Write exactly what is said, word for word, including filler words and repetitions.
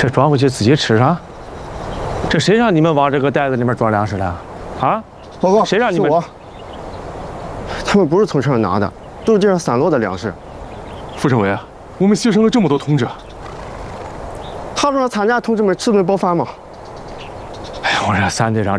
这装回去自己吃上。这谁让你们往这个袋子里面装粮食的？啊？ 报告， 谁让你们？ 是我。他们不是从这儿拿的，都是地上散落的粮食。 副政委啊，我们牺牲了这么多同志， 他不让参加同志们吃顿饱饭吗？ 哎呀，我这三队长。